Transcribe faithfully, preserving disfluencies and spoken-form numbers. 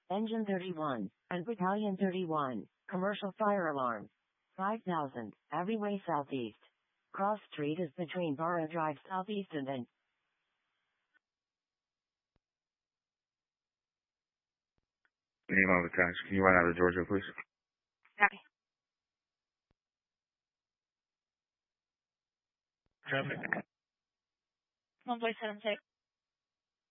Engine thirty-one, and Battalion thirty-one, commercial fire alarm. five thousand, Abbey Southeast. Cross Street is between Barra Drive Southeast and N. Name of attacks. Can you run out of Georgia, please? Copy. Traffic. one point seven six.